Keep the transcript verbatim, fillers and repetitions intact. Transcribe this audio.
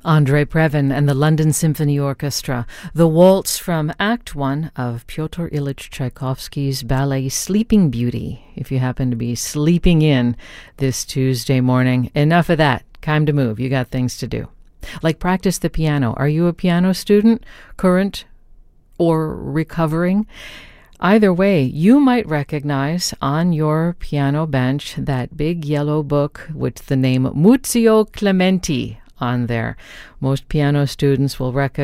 Andrei Previn and the London Symphony Orchestra, the waltz from Act One of Pyotr Ilyich Tchaikovsky's ballet Sleeping Beauty. If you happen to be sleeping in this Tuesday morning, enough of that. Time to move. You got things to do. Like practice the piano. Are you a piano student, current or recovering? Either way, you might recognize on your piano bench that big yellow book with the name Muzio Clementi on there. Most piano students will recognize